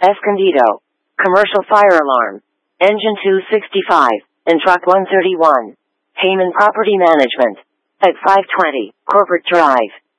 Escondido. Commercial fire alarm. Engine 265, and truck 131. Heyman Property Management. At 520, Corporate Drive.